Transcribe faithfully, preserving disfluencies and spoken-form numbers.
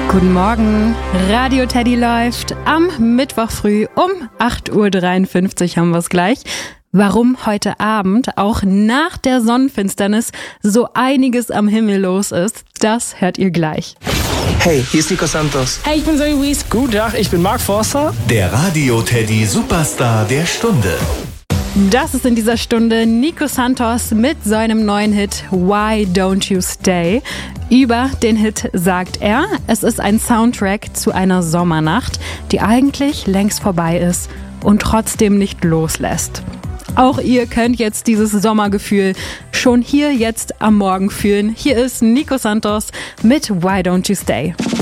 Guten Morgen, Radio Teddy läuft am Mittwoch früh um acht Uhr dreiundfünfzig haben wir es gleich. Warum heute Abend, auch nach der Sonnenfinsternis, so einiges am Himmel los ist, das hört ihr gleich. Hey, hier ist Nico Santos. Hey, ich bin Zoe Wees. Guten Tag, ich bin Mark Forster. Der Radio Teddy Superstar der Stunde. Das ist in dieser Stunde Nico Santos mit seinem neuen Hit Why Don't You Stay. Über den Hit sagt er, es ist ein Soundtrack zu einer Sommernacht, die eigentlich längst vorbei ist und trotzdem nicht loslässt. Auch ihr könnt jetzt dieses Sommergefühl schon hier jetzt am Morgen fühlen. Hier ist Nico Santos mit Why Don't You Stay.